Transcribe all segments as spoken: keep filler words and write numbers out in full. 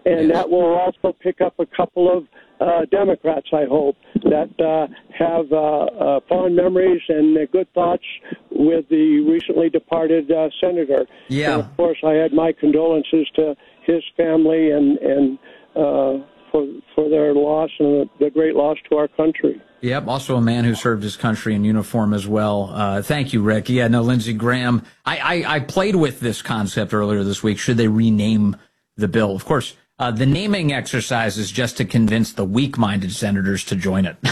and yes. that will also pick up a couple of uh, Democrats, I hope, that uh, have uh, uh, fond memories and uh, good thoughts with the recently departed uh, senator. Yeah. And of course, I had my condolences to his family and and uh, for for their loss and the great loss to our country. Yep, also a man who served his country in uniform as well. Uh, thank you, Rick. Yeah, no, Lindsey Graham. I, I, I played with this concept earlier this week. Should they rename the bill? Of course, uh, the naming exercise is just to convince the weak-minded senators to join it,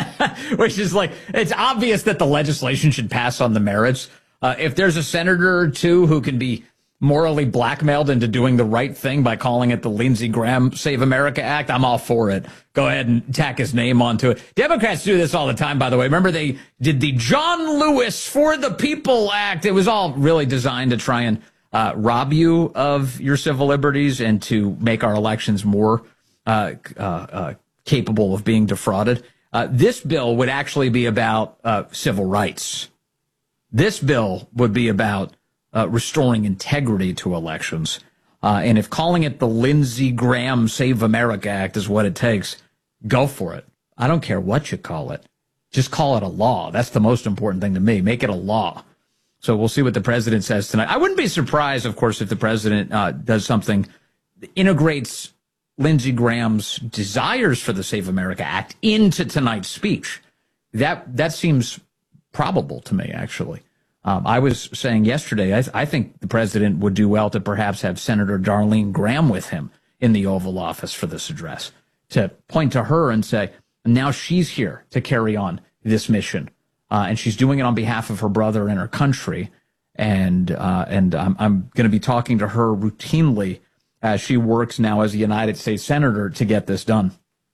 which is like, it's obvious that the legislation should pass on the merits. Uh, if there's a senator or two who can be morally blackmailed into doing the right thing by calling it the Lindsey Graham Save America Act, I'm all for it. Go ahead and tack his name onto it. Democrats do this all the time, by the way. Remember, they did the John Lewis for the People Act. It was all really designed to try and uh, rob you of your civil liberties and to make our elections more uh, uh, uh, capable of being defrauded. Uh, this bill would actually be about uh, civil rights. This bill would be about Uh, restoring integrity to elections. Uh, and if calling it the Lindsey Graham Save America Act is what it takes, go for it. I don't care what you call it. Just call it a law. That's the most important thing to me. Make it a law. So we'll see what the president says tonight. I wouldn't be surprised, of course, if the president uh, does something that integrates Lindsey Graham's desires for the Save America Act into tonight's speech. That, that seems probable to me, actually. Um, I was saying yesterday, I, th- I think the president would do well to perhaps have Senator Darlene Graham with him in the Oval Office for this address, to point to her and say, now she's here to carry on this mission. Uh, and she's doing it on behalf of her brother and her country. And, uh, and I'm, I'm going to be talking to her routinely as she works now as a United States Senator to get this done.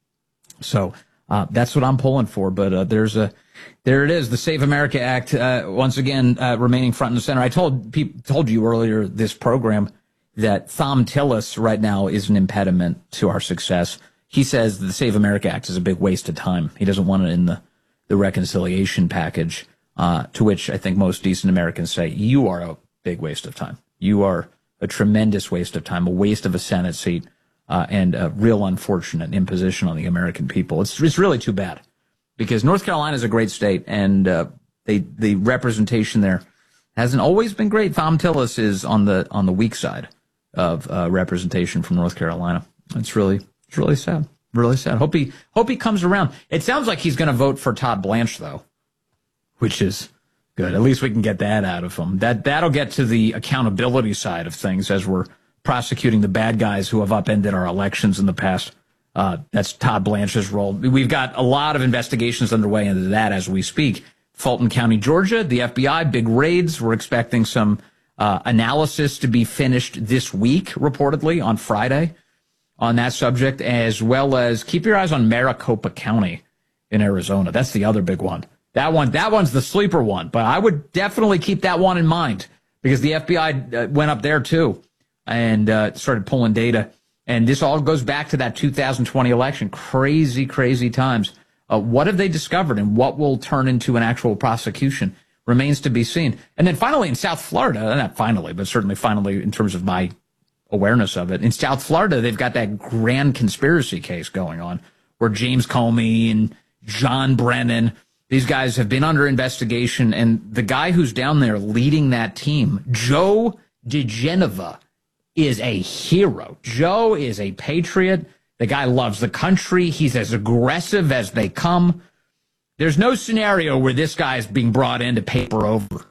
So uh, that's what I'm pulling for. But uh, there's a, There it is, the Save America Act, uh, once again, uh, remaining front and center. I told people, told you earlier this program that Thom Tillis right now is an impediment to our success. He says the Save America Act is a big waste of time. He doesn't want it in the, the reconciliation package, uh, to which I think most decent Americans say, you are a big waste of time. You are a tremendous waste of time, a waste of a Senate seat, uh, and a real unfortunate imposition on the American people. It's, it's really too bad. Because North Carolina is a great state, and uh, they, the representation there hasn't always been great. Thom Tillis is on the on the weak side of uh, representation from North Carolina. It's really it's really sad, really sad. Hope he hope he comes around. It sounds like he's going to vote for Todd Blanche, though, which is good. At least we can get that out of him. That that'll get to the accountability side of things as we're prosecuting the bad guys who have upended our elections in the past. Uh, that's Todd Blanche's role. We've got a lot of investigations underway into that as we speak. Fulton County, Georgia, the F B I, big raids. We're expecting some uh, analysis to be finished this week, reportedly, on Friday on that subject, as well as keep your eyes on Maricopa County in Arizona. That's the other big one. That one, that one's the sleeper one, but I would definitely keep that one in mind because the F B I uh, went up there too and uh, started pulling data. And this all goes back to that two thousand twenty election. Crazy, crazy times. Uh, what have they discovered and what will turn into an actual prosecution remains to be seen. And then finally in South Florida, not finally, but certainly finally in terms of my awareness of it, in South Florida, they've got that grand conspiracy case going on where James Comey and John Brennan, these guys have been under investigation. And the guy who's down there leading that team, Joe DeGeneva, is a hero. Joe is a patriot. The guy loves the country. He's as aggressive as they come. There's no scenario where this guy is being brought in to paper over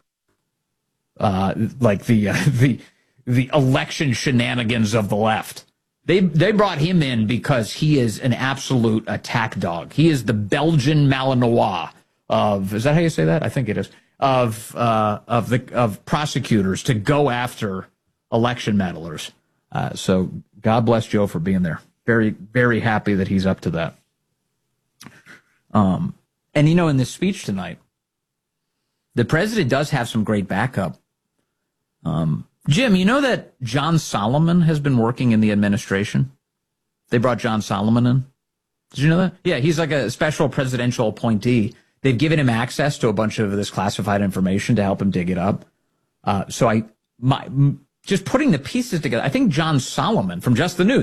uh, like the uh, the the election shenanigans of the left. They they brought him in because he is an absolute attack dog. He is the Belgian Malinois of, is that how you say that? I think it is, of uh, of the of prosecutors to go after election meddlers. Uh, so God bless Joe for being there. Very, very happy that he's up to that. Um, and, you know, in this speech tonight, the president does have some great backup. Um, Jim, you know that John Solomon has been working in the administration? They brought John Solomon in. Did you know that? Yeah, he's like a special presidential appointee. They've given him access to a bunch of this classified information to help him dig it up. Uh, so I, my, just putting the pieces together, I think John Solomon from Just the News,